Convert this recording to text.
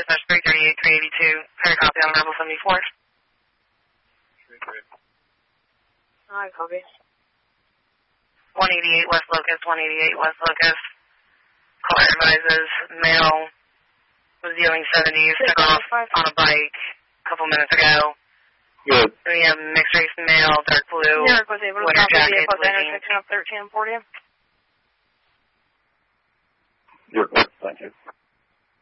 dispatch 338, 382. Fair copy on level 74. Alright, copy. 188 West Locust, 188 West Locust. Caller advises male was dealing 70s, took off on a bike a couple minutes ago. Good. We have mixed race male, dark blue, Derek was able to winter stop the jacket, vehicle at the bleeding. intersection of 13 and 40. Good. Thank you.